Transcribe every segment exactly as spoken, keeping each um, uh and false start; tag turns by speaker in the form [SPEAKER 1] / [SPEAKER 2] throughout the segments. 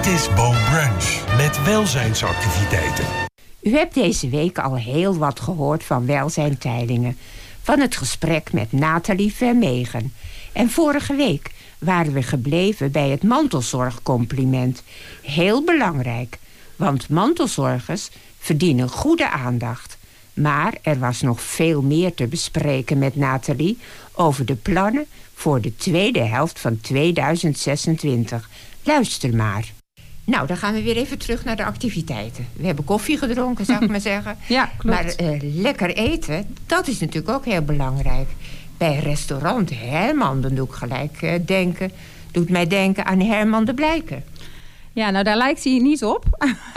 [SPEAKER 1] Dit is Boom Brunch met welzijnsactiviteiten.
[SPEAKER 2] U hebt deze week al heel wat gehoord van Welzijn Teylingen. Van het gesprek met Nathalie Vermegen. En vorige week waren we gebleven bij het mantelzorgcompliment. Heel belangrijk, want mantelzorgers verdienen goede aandacht. Maar er was nog veel meer te bespreken met Nathalie over de plannen voor de tweede helft van tweeduizend zesentwintig. Luister maar. Nou, dan gaan we weer even terug naar de activiteiten. We hebben koffie gedronken, zou ik maar zeggen.
[SPEAKER 3] Ja, klopt.
[SPEAKER 2] Maar uh, lekker eten, dat is natuurlijk ook heel belangrijk. Bij restaurant Herman, dan doe ik gelijk uh, denken... doet mij denken aan Herman de Blijker.
[SPEAKER 3] Ja, nou daar lijkt hij niet op.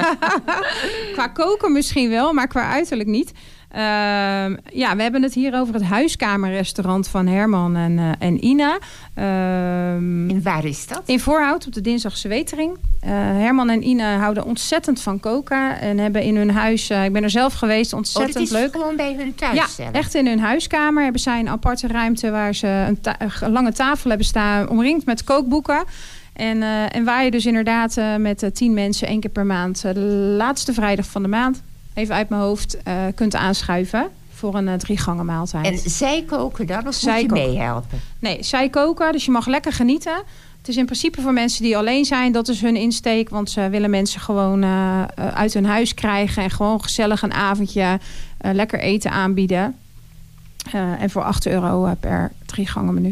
[SPEAKER 3] Qua koken misschien wel, maar qua uiterlijk niet. Uh, ja, we hebben het hier over het huiskamerrestaurant van Herman en, uh, en Ina. Uh,
[SPEAKER 2] en waar is dat?
[SPEAKER 3] In Voorhout, op de Dinsdagse Wetering. Uh, Herman en Ina houden ontzettend van koken. En hebben in hun huis, uh, ik ben er zelf geweest, ontzettend leuk.
[SPEAKER 2] Oh, dat is
[SPEAKER 3] leuk.
[SPEAKER 2] gewoon bij hun thuis
[SPEAKER 3] Ja,
[SPEAKER 2] zelf.
[SPEAKER 3] echt in hun huiskamer hebben zij een aparte ruimte... waar ze een, ta- een lange tafel hebben staan, omringd met kookboeken... En, uh, en waar je dus inderdaad uh, met uh, tien mensen één keer per maand... Uh, de laatste vrijdag van de maand, even uit mijn hoofd, uh, kunt aanschuiven... voor een uh, drie gangen maaltijd.
[SPEAKER 2] En zij koken dan of
[SPEAKER 3] zij
[SPEAKER 2] moet je
[SPEAKER 3] koken.
[SPEAKER 2] meehelpen?
[SPEAKER 3] Nee, zij koken, dus je mag lekker genieten. Het is in principe voor mensen die alleen zijn, dat is hun insteek. Want ze willen mensen gewoon uh, uit hun huis krijgen... en gewoon gezellig een avondje uh, lekker eten aanbieden. Uh, en voor acht euro per drie gangen menu.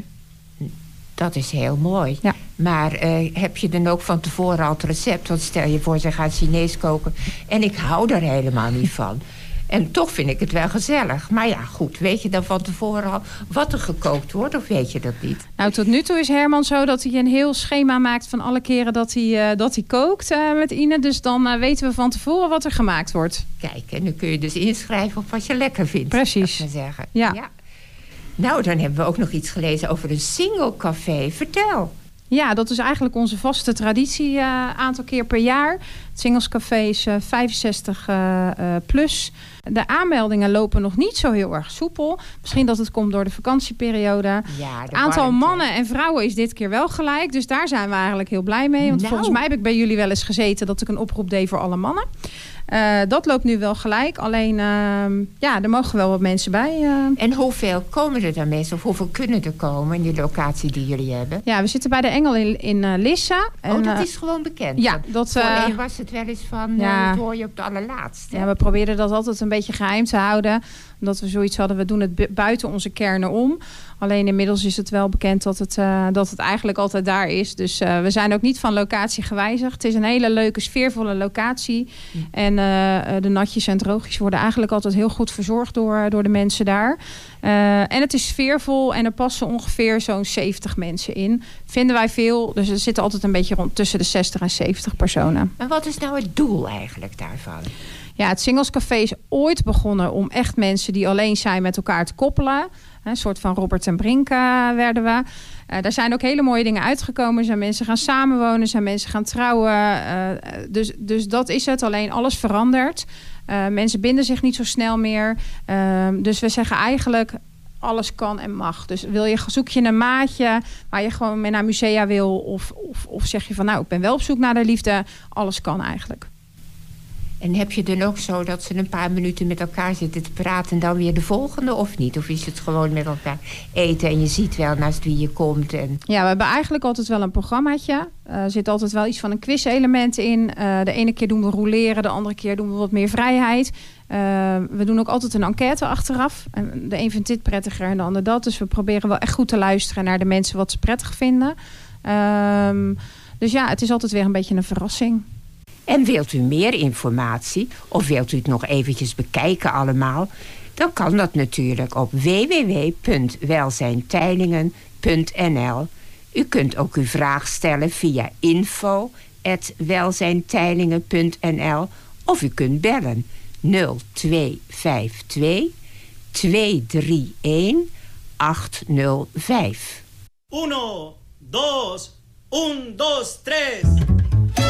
[SPEAKER 2] Dat is heel mooi.
[SPEAKER 3] Ja.
[SPEAKER 2] Maar uh, heb je dan ook van tevoren al het recept? Want stel je voor, ze gaat Chinees koken. En ik hou er helemaal niet van. En toch vind ik het wel gezellig. Maar ja, goed. Weet je dan van tevoren al wat er gekookt wordt? Of weet je dat niet?
[SPEAKER 3] Nou, tot nu toe is Herman zo dat hij een heel schema maakt... van alle keren dat hij, uh, dat hij kookt uh, met Ine. Dus dan uh, weten we van tevoren wat er gemaakt wordt.
[SPEAKER 2] Kijk, en dan kun je dus inschrijven op wat je lekker vindt.
[SPEAKER 3] Precies.
[SPEAKER 2] Dat maar zeggen.
[SPEAKER 3] Ja.
[SPEAKER 2] ja. Nou, dan hebben we ook nog iets gelezen over een single café. Vertel.
[SPEAKER 3] Ja, dat is eigenlijk onze vaste traditie, een uh, aantal keer per jaar. Het Singlescafé is uh, vijfenzestig uh, uh, plus. De aanmeldingen lopen nog niet zo heel erg soepel. Misschien dat het komt door de vakantieperiode.
[SPEAKER 2] Ja,
[SPEAKER 3] het aantal warmte. Mannen en vrouwen is dit keer wel gelijk. Dus daar zijn we eigenlijk heel blij mee. Want
[SPEAKER 2] nou.
[SPEAKER 3] volgens mij heb ik bij jullie wel eens gezeten... dat ik een oproep deed voor alle mannen. Uh, dat loopt nu wel gelijk. Alleen, uh, ja, er mogen wel wat mensen bij. Uh.
[SPEAKER 2] En hoeveel komen er dan mensen? Of hoeveel kunnen er komen in die locatie die jullie hebben?
[SPEAKER 3] Ja, we zitten bij de Engel in, in uh, Lissa.
[SPEAKER 2] En,
[SPEAKER 3] oh,
[SPEAKER 2] dat uh, is gewoon bekend?
[SPEAKER 3] Ja. Dat,
[SPEAKER 2] Voor
[SPEAKER 3] uh,
[SPEAKER 2] één was het wel eens van,
[SPEAKER 3] ja.
[SPEAKER 2] uh, dat hoor je op de allerlaatste.
[SPEAKER 3] Ja, we proberen dat altijd een beetje geheim te houden. Omdat we zoiets hadden, we doen het buiten onze kernen om. Alleen inmiddels is het wel bekend dat het, uh, dat het eigenlijk altijd daar is. Dus uh, we zijn ook niet van locatie gewijzigd. Het is een hele leuke, sfeervolle locatie. Hm. En uh, de natjes en droogjes worden eigenlijk altijd heel goed verzorgd door, door de mensen daar. Uh, en het is sfeervol en er passen ongeveer zo'n zeventig mensen in. Vinden wij veel. Dus er zitten altijd een beetje rond tussen de zestig en zeventig personen.
[SPEAKER 2] En wat is nou het doel eigenlijk daarvan?
[SPEAKER 3] Ja, het Singlescafé is ooit begonnen om echt mensen die alleen zijn met elkaar te koppelen. Een soort van Robert en Brink uh, werden we. Uh, daar zijn ook hele mooie dingen uitgekomen. Er zijn mensen gaan samenwonen, er zijn mensen gaan trouwen. Uh, dus, dus dat is het. Alleen alles verandert. Uh, mensen binden zich niet zo snel meer. Uh, dus we zeggen eigenlijk... alles kan en mag. Dus wil je, zoek je een maatje waar je gewoon mee naar musea wil... Of, of, of zeg je van nou, ik ben wel op zoek naar de liefde. Alles kan eigenlijk.
[SPEAKER 2] En heb je dan ook zo dat ze een paar minuten met elkaar zitten te praten... en dan weer de volgende of niet? Of is het gewoon met elkaar eten en je ziet wel naast wie je komt? En...
[SPEAKER 3] Ja, we hebben eigenlijk altijd wel een programmaatje. Uh, er zit altijd wel iets van een quiz-element in. Uh, de ene keer doen we rouleren, de andere keer doen we wat meer vrijheid. Uh, we doen ook altijd een enquête achteraf. En de een vindt dit prettiger en de ander dat. Dus we proberen wel echt goed te luisteren naar de mensen wat ze prettig vinden. Uh, dus ja, het is altijd weer een beetje een verrassing.
[SPEAKER 2] En wilt u meer informatie of wilt u het nog eventjes bekijken allemaal? Dan kan dat natuurlijk op w w w punt welzijnteylingen punt n l. U kunt ook uw vraag stellen via info at welzijnteylingen punt n l of u kunt bellen nul twee vijf twee twee drie een acht nul vijf.
[SPEAKER 4] Uno, dos, un, dos, tres.